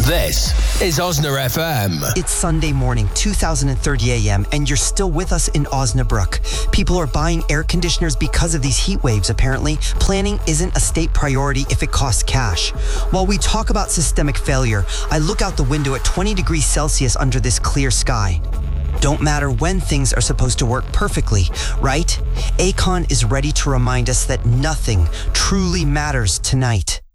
This is Osna FM. It's Sunday morning, 2030 a.m., and you're still with us in Osnabrück. People are buying air conditioners because of these heat waves, apparently. Planning isn't a state priority if it costs cash. While we talk about systemic failure, I look out the window at 20 degrees Celsius under this clear sky. Don't matter when things are supposed to work perfectly, right? Aecon is ready to remind us that nothing truly matters tonight.